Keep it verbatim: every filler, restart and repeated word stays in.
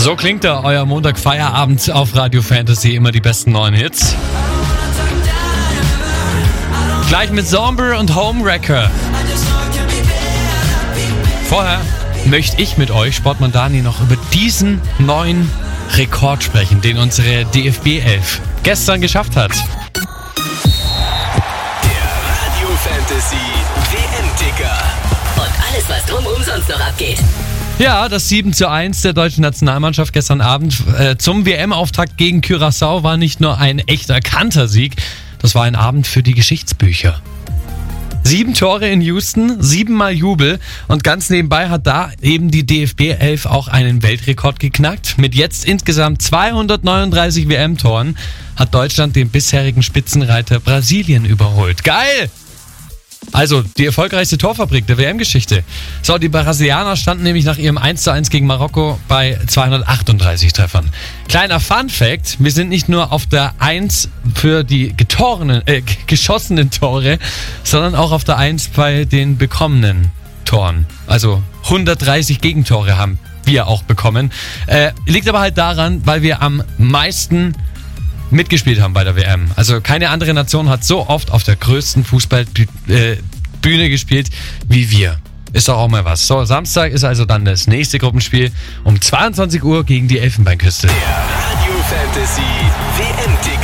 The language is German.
So klingt da euer Montag-Feierabend auf Radio Fantasy, immer die besten neuen Hits. Gleich mit Zombie und Homewrecker. Vorher möchte ich mit euch, Sportmann Dani, noch über diesen neuen Rekord sprechen, den unsere D F B elf gestern geschafft hat. Der Radio Fantasy W M-Ticker. Und alles, was drumherum sonst noch abgeht. Ja, das sieben zu eins der deutschen Nationalmannschaft gestern Abend äh, zum W M-Auftakt gegen Curaçao war nicht nur ein echt erkannter Sieg, das war ein Abend für die Geschichtsbücher. Sieben Tore in Houston, siebenmal Jubel und ganz nebenbei hat da eben die D F B elf auch einen Weltrekord geknackt. Mit jetzt insgesamt zweihundertneununddreißig W M-Toren hat Deutschland den bisherigen Spitzenreiter Brasilien überholt. Geil! Also die erfolgreichste Torfabrik der W M-Geschichte. So, die Brasilianer standen nämlich nach ihrem eins zu eins gegen Marokko bei zweihundertachtunddreißig Treffern. Kleiner Fun-Fact, wir sind nicht nur auf der eins für die getorenen, äh, geschossenen Tore, sondern auch auf der eins bei den bekommenen Toren. Also hundertdreißig Gegentore haben wir auch bekommen. Äh, liegt aber halt daran, weil wir am meisten mitgespielt haben bei der W M. Also keine andere Nation hat so oft auf der größten Fußballbühne gespielt wie wir. Ist doch auch mal was. So, Samstag ist also dann das nächste Gruppenspiel um zweiundzwanzig Uhr gegen die Elfenbeinküste. Der Radio Fantasy W M-Ticker.